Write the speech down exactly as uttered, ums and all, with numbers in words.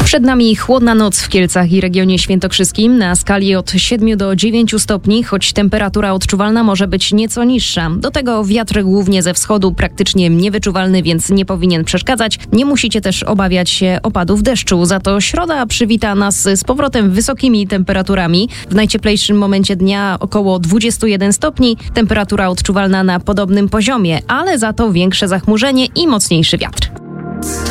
Przed nami chłodna noc w Kielcach i regionie świętokrzyskim na skali od siedmiu do dziewięciu stopni, choć temperatura odczuwalna może być nieco niższa. Do tego wiatr głównie ze wschodu, praktycznie niewyczuwalny, więc nie powinien przeszkadzać. Nie musicie też obawiać się opadów deszczu. Za to środa przywita nas z powrotem wysokimi temperaturami. W najcieplejszym momencie dnia około dwudziestu jeden stopni. Temperatura odczuwalna na podobnym poziomie, ale za to większe zachmurzenie i mocniejszy wiatr.